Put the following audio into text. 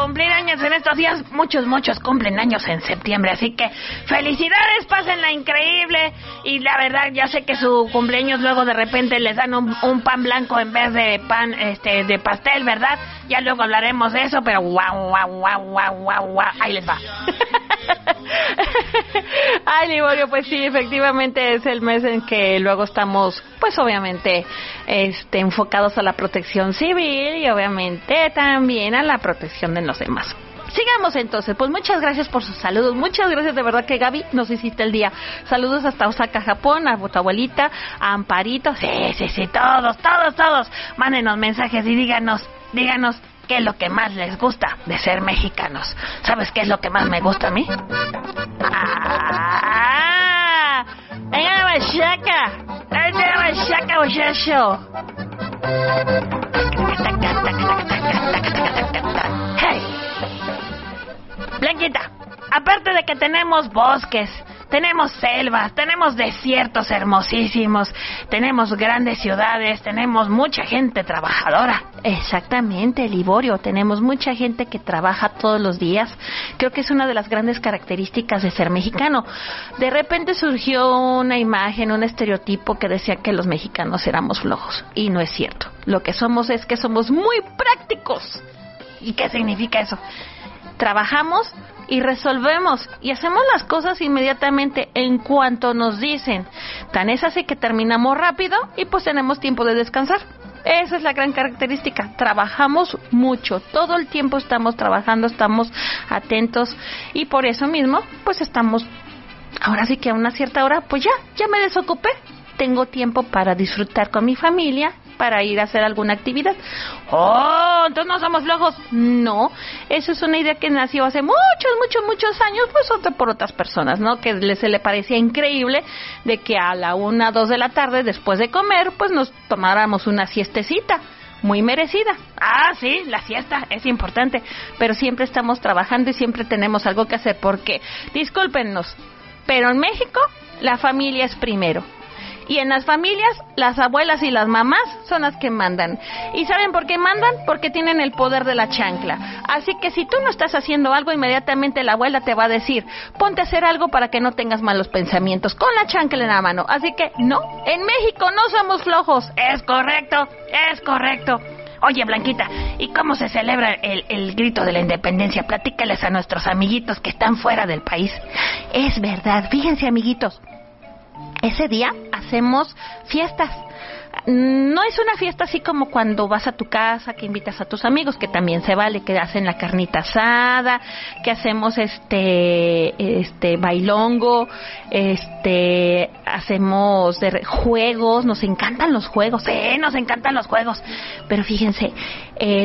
cumplir años en estos días. Muchos cumplen años en septiembre, así que felicidades, pásenla increíble. Y la verdad, ya sé que su cumpleaños luego de repente les dan un pan blanco en vez de pan de pastel, ¿verdad? Ya luego hablaremos de eso, pero guau, ahí les va. Ay, Liborio, pues sí, efectivamente es el mes en que luego estamos, pues obviamente, enfocados a la protección civil y obviamente también a la protección de los demás. Sigamos entonces, pues muchas gracias por sus saludos, muchas gracias de verdad que Gaby nos hiciste el día. Saludos hasta Osaka, Japón, a tu abuelita, a Amparito, sí, todos, mándenos mensajes y díganos qué es lo que más les gusta de ser mexicanos. ¿Sabes qué es lo que más me gusta a mí? ¡Venga la machaca, muchacho! ¡Hey! Blanquita, aparte de que tenemos bosques, tenemos selvas, tenemos desiertos hermosísimos, tenemos grandes ciudades, tenemos mucha gente trabajadora. Exactamente, Liborio, tenemos mucha gente que trabaja todos los días. Creo que es una de las grandes características de ser mexicano. De repente surgió una imagen, un estereotipo que decía que los mexicanos éramos flojos, y no es cierto. Lo que somos es que somos muy prácticos. ¿Y qué significa eso? Trabajamos y resolvemos y hacemos las cosas inmediatamente en cuanto nos dicen. Tan es así que terminamos rápido y pues tenemos tiempo de descansar. Esa es la gran característica. Trabajamos mucho, todo el tiempo estamos trabajando, estamos atentos y por eso mismo pues estamos, ahora sí que a una cierta hora pues ya me desocupé. Tengo tiempo para disfrutar con mi familia, para ir a hacer alguna actividad. ¡Oh! ¿Entonces no somos flojos? No, eso es una idea que nació hace muchos años, pues por otras personas, ¿no? Que se le parecía increíble de que a la 1, 2 de la tarde, después de comer, pues nos tomáramos una siestecita. Muy merecida. Ah, sí, la siesta es importante, pero siempre estamos trabajando y siempre tenemos algo que hacer porque, discúlpenos, pero en México la familia es primero. Y en las familias, las abuelas y las mamás son las que mandan. ¿Y saben por qué mandan? Porque tienen el poder de la chancla. Así que si tú no estás haciendo algo, inmediatamente la abuela te va a decir, ponte a hacer algo para que no tengas malos pensamientos, con la chancla en la mano. Así que no, en México no somos flojos. Es correcto. Oye, Blanquita, ¿y cómo se celebra el grito de la independencia? Platícales a nuestros amiguitos que están fuera del país. Es verdad, fíjense, amiguitos. Ese día hacemos fiestas. No es una fiesta así como cuando vas a tu casa, que invitas a tus amigos, que también se vale, que hacen la carnita asada, que hacemos bailongo, hacemos juegos, nos encantan los juegos, nos encantan los juegos. Pero fíjense,